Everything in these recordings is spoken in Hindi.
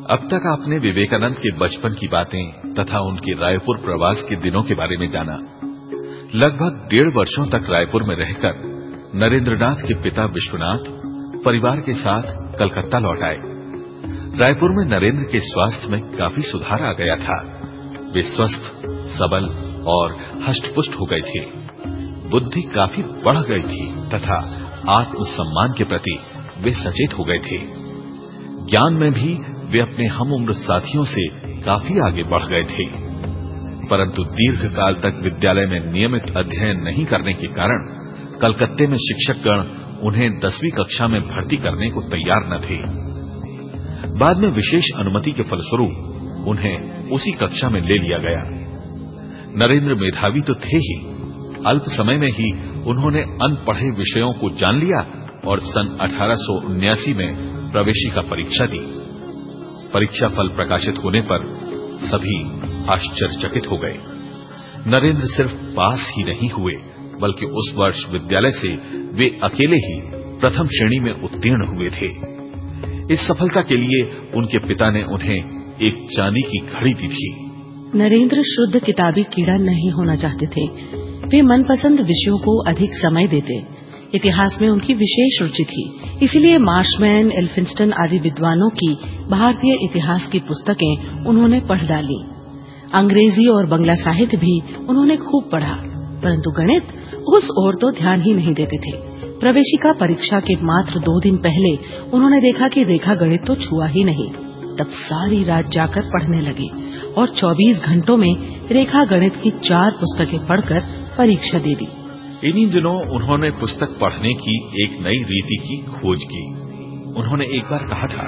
अब तक आपने विवेकानंद के बचपन की बातें तथा उनके रायपुर प्रवास के दिनों के बारे में जाना। लगभग 1.5 वर्षों तक रायपुर में रहकर नरेंद्रनाथ के पिता विश्वनाथ परिवार के साथ कलकत्ता लौट आए। रायपुर में नरेंद्र के स्वास्थ्य में काफी सुधार आ गया था। वे स्वस्थ, सबल और हष्टपुष्ट हो गए थे। बुद्धि काफी बढ़ गई थी तथा आत्मसम्मान के प्रति वे सचेत हो गए थे। ज्ञान में भी वे अपने हम उम्र साथियों से काफी आगे बढ़ गए थे, परंतु दीर्घकाल तक विद्यालय में नियमित अध्ययन नहीं करने के कारण कलकत्ते में शिक्षकगण उन्हें 10वीं कक्षा में भर्ती करने को तैयार न थे। बाद में विशेष अनुमति के फलस्वरूप उन्हें उसी कक्षा में ले लिया गया। नरेंद्र मेधावी तो थे ही, अल्प समय में ही उन्होंने अनपढ़े विषयों को जान लिया और सन 1879 में प्रवेशिका परीक्षा दी। परीक्षा फल प्रकाशित होने पर सभी आश्चर्यचकित हो गए। नरेंद्र सिर्फ पास ही नहीं हुए, बल्कि उस वर्ष विद्यालय से वे अकेले ही प्रथम श्रेणी में उत्तीर्ण हुए थे। इस सफलता के लिए उनके पिता ने उन्हें एक चांदी की घड़ी दी थी। नरेंद्र शुद्ध किताबी कीड़ा नहीं होना चाहते थे। वे मनपसंद विषयों को अधिक समय देते। इतिहास में उनकी विशेष रुचि थी, इसलिए मार्शमैन, एल्फिंस्टन आदि विद्वानों की भारतीय इतिहास की पुस्तकें उन्होंने पढ़ डाली। अंग्रेजी और बंगला साहित्य भी उन्होंने खूब पढ़ा, परंतु गणित उस ओर तो ध्यान ही नहीं देते थे। प्रवेशिका परीक्षा के मात्र 2 दिन पहले उन्होंने देखा कि रेखा गणित तो छुआ ही नहीं। तब सारी रात जाकर पढ़ने लगे और 24 घंटों में रेखा गणित की 4 पुस्तकें पढ़कर परीक्षा दे दी। इन्हीं दिनों उन्होंने पुस्तक पढ़ने की एक नई रीति की खोज की। उन्होंने एक बार कहा था,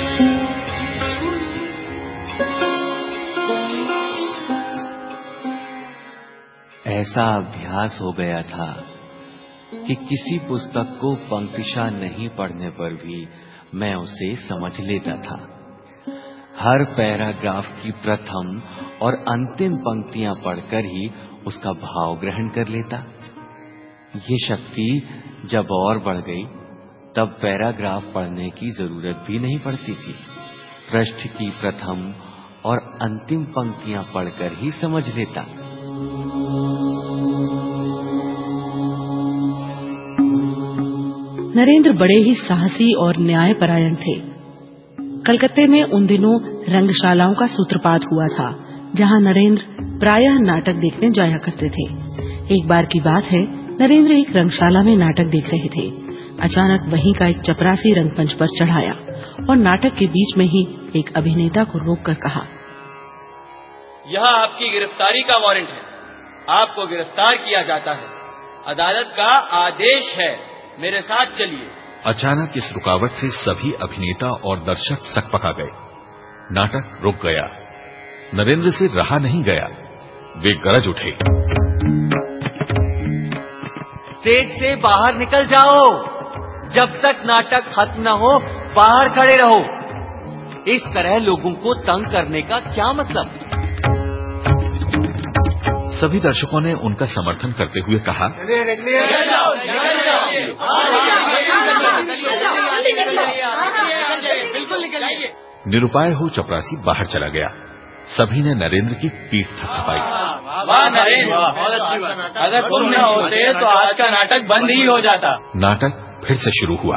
ऐसा अभ्यास हो गया था कि किसी पुस्तक को पंक्तिशः नहीं पढ़ने पर भी मैं उसे समझ लेता था। हर पैराग्राफ की प्रथम और अंतिम पंक्तियां पढ़कर ही उसका भाव ग्रहण कर लेता। ये शक्ति जब और बढ़ गई तब पैराग्राफ पढ़ने की जरूरत भी नहीं पड़ती थी। पृष्ठ की प्रथम और अंतिम पंक्तियां पढ़कर ही समझ लेता। नरेंद्र बड़े ही साहसी और न्यायपरायण थे। कलकत्ते में उन दिनों रंगशालाओं का सूत्रपात हुआ था, जहां नरेंद्र प्रायः नाटक देखने जाया करते थे। एक बार की बात है, नरेंद्र एक रंगशाला में नाटक देख रहे थे। अचानक वहीं का एक चपरासी रंगमंच पर चढ़ाया और नाटक के बीच में ही एक अभिनेता को रोककर कहा, यह आपकी गिरफ्तारी का वारंट है। आपको गिरफ्तार किया जाता है। अदालत का आदेश है। मेरे साथ चलिए। अचानक इस रुकावट से सभी अभिनेता और दर्शक सकपका गए। नाटक रुक गया। नरेंद्र से रहा नहीं गया। वे गरज उठे, स्टेज से बाहर निकल जाओ। जब तक नाटक खत्म न हो बाहर खड़े रहो। इस तरह लोगों को तंग करने का क्या मतलब? सभी दर्शकों ने उनका समर्थन करते हुए कहा, निरुपाय हो चपरासी बाहर चला गया। सभी ने नरेंद्र की पीठ थपथपाई। वाह नरेंद्र, बहुत अच्छी बात। अगर तुम न होते तो आज का नाटक बंद ही हो जाता। नाटक फिर से शुरू हुआ।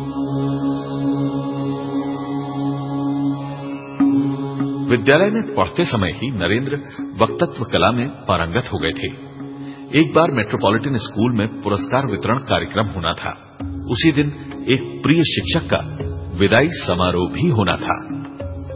विद्यालय में पढ़ते समय ही नरेंद्र वक्तत्व कला में पारंगत हो गए थे। एक बार मेट्रोपॉलिटन स्कूल में पुरस्कार वितरण कार्यक्रम होना था। उसी दिन एक प्रिय शिक्षक का विदाई समारोह भी होना था।